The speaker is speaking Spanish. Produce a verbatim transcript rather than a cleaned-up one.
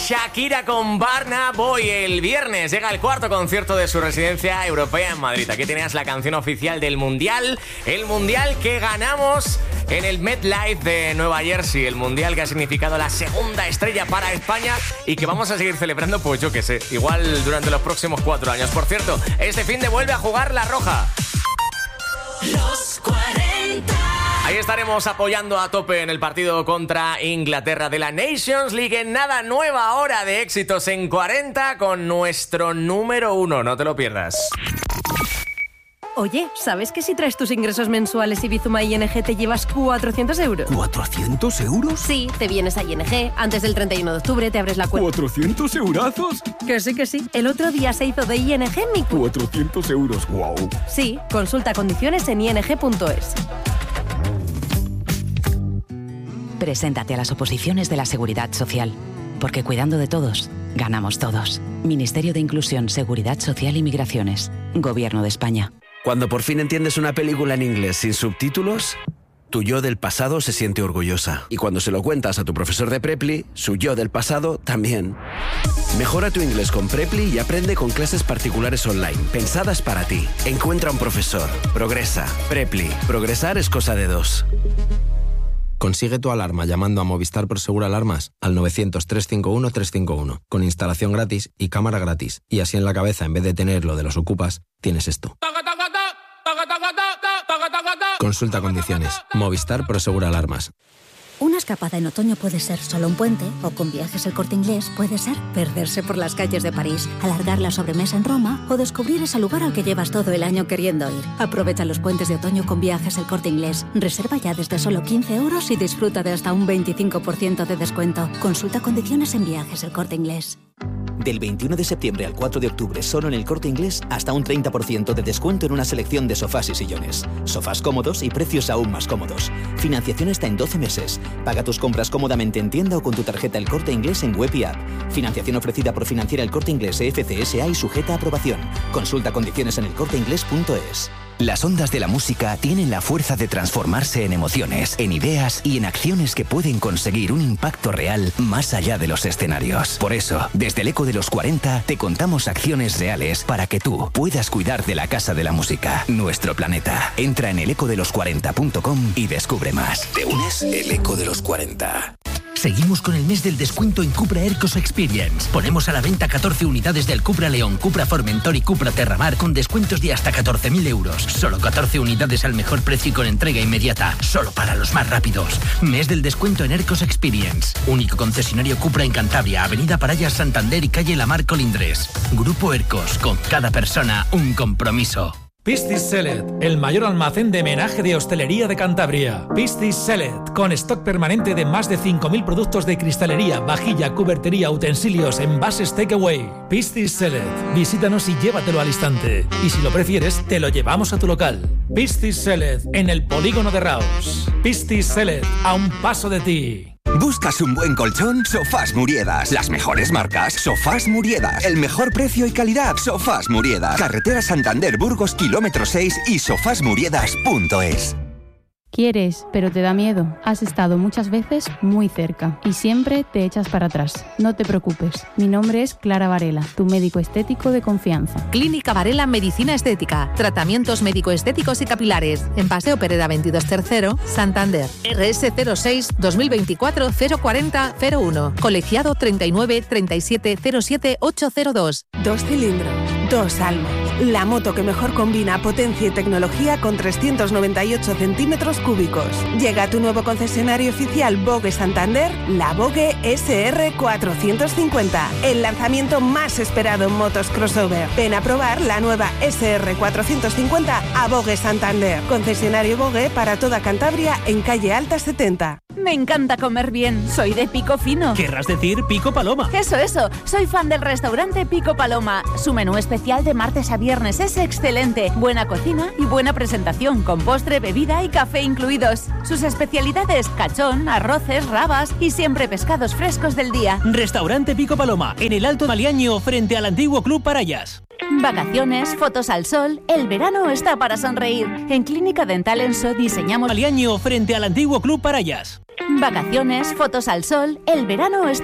Shakira con Burna Boy. El viernes llega el cuarto concierto de su residencia europea en Madrid. Aquí tenías la canción oficial del Mundial. El Mundial que ganamos en el MetLife de Nueva Jersey. El Mundial que ha significado la segunda estrella para España y que vamos a seguir celebrando, pues yo qué sé, igual durante los próximos cuatro años. Por cierto, este fin de vuelve a jugar la Roja. Los cuarenta. Ahí estaremos apoyando a tope en el partido contra Inglaterra de la Nations League. En nada, nueva hora de éxitos en cuarenta con nuestro número uno. No te lo pierdas. Oye, ¿sabes que si traes tus ingresos mensuales y Bizuma I N G te llevas cuatrocientos euros? ¿cuatrocientos euros? Sí, te vienes a I N G, antes del treinta y uno de octubre te abres la cuenta. ¿cuatrocientos eurazos? Que sí, que sí. El otro día se hizo de I N G mi cu... cuatrocientos euros, wow. Sí, consulta condiciones en i n g punto es. Preséntate a las oposiciones de la Seguridad Social, porque cuidando de todos, ganamos todos. Ministerio de Inclusión, Seguridad Social y Migraciones. Gobierno de España. Cuando por fin entiendes una película en inglés sin subtítulos, tu yo del pasado se siente orgullosa. Y cuando se lo cuentas a tu profesor de Preply, su yo del pasado también. Mejora tu inglés con Preply y aprende con clases particulares online, pensadas para ti. Encuentra un profesor. Progresa. Preply. Progresar es cosa de dos. Consigue tu alarma llamando a Movistar Prosegur Alarmas al novecientos, trescientos cincuenta y uno, trescientos cincuenta y uno, con instalación gratis y cámara gratis. Y así en la cabeza, en vez de tener lo de los ocupas, tienes esto. Consulta condiciones. Movistar Prosegur Alarmas. Una escapada en otoño puede ser solo un puente, o con Viajes El Corte Inglés puede ser perderse por las calles de París, alargar la sobremesa en Roma o descubrir ese lugar al que llevas todo el año queriendo ir. Aprovecha los puentes de otoño con Viajes El Corte Inglés. Reserva ya desde solo quince euros y disfruta de hasta un veinticinco por ciento de descuento. Consulta condiciones en Viajes El Corte Inglés. Del veintiuno de septiembre al cuatro de octubre, solo en El Corte Inglés, hasta un treinta por ciento de descuento en una selección de sofás y sillones. Sofás cómodos y precios aún más cómodos. Financiación hasta en doce meses. Paga tus compras cómodamente en tienda o con tu tarjeta El Corte Inglés en web y app. Financiación ofrecida por Financiera El Corte Inglés E F C S A y sujeta a aprobación. Consulta condiciones en elcorteinglés punto es. Las ondas de la música tienen la fuerza de transformarse en emociones, en ideas y en acciones que pueden conseguir un impacto real más allá de los escenarios. Por eso, desde el Eco de los cuarenta, te contamos acciones reales para que tú puedas cuidar de la Casa de la Música, nuestro planeta. Entra en el eco de los cuarenta punto com y descubre más. ¿Te unes? El Eco de los cuarenta. Seguimos con el mes del descuento en Cupra Aircos Experience. Ponemos a la venta catorce unidades del Cupra León, Cupra Formentor y Cupra Terramar con descuentos de hasta catorce mil euros. Solo catorce unidades al mejor precio y con entrega inmediata. Solo para los más rápidos. Mes del descuento en Aircos Experience. Único concesionario Cupra en Cantabria, Avenida Parayas Santander y calle Lamar Colindres. Grupo Aircos, con cada persona un compromiso. Piscis Celet, el mayor almacén de menaje de hostelería de Cantabria. Piscis Celet, con stock permanente de más de cinco mil productos de cristalería, vajilla, cubertería, utensilios, envases takeaway. Piscis Celet, visítanos y llévatelo al instante. Y si lo prefieres, te lo llevamos a tu local. Piscis Celet, en el polígono de Raos. Piscis Celet, a un paso de ti. ¿Buscas un buen colchón? Sofás Muriedas. Las mejores marcas. Sofás Muriedas. El mejor precio y calidad. Sofás Muriedas. Carretera Santander Burgos, kilómetro seis y sofás muriedas punto es. Quieres, pero te da miedo. Has estado muchas veces muy cerca y siempre te echas para atrás. No te preocupes. Mi nombre es Clara Varela, tu médico estético de confianza. Clínica Varela Medicina Estética. Tratamientos médico-estéticos y capilares. En Paseo Pereda veintidós Tercero, Santander. R S cero seis dos mil veinticuatro cero cuarenta cero uno. Colegiado treinta y nueve treinta y siete cero siete ocho cero dos. Dos cilindros, dos almas. La moto que mejor combina potencia y tecnología con trescientos noventa y ocho centímetros cúbicos. Llega a tu nuevo concesionario oficial Vogue Santander, la Vogue S R cuatrocientos cincuenta. El lanzamiento más esperado en motos crossover. Ven a probar la nueva S R cuatrocientos cincuenta a Vogue Santander. Concesionario Vogue para toda Cantabria en calle Alta setenta. Me encanta comer bien. Soy de Pico Fino. Querrás decir Pico Paloma. Eso, eso. Soy fan del restaurante Pico Paloma. Su menú especial de martes a viernes es excelente. Buena cocina y buena presentación, con postre, bebida y café incluidos. Sus especialidades: cachón, arroces, rabas y siempre pescados frescos del día. Restaurante Pico Paloma, en el Alto Maliaño, frente al antiguo Club Parayas. Vacaciones, fotos al sol, el verano está para sonreír. En Clínica Dental Enso diseñamos... Maliaño, frente al antiguo Club Parayas. Vacaciones, fotos al sol, el verano está...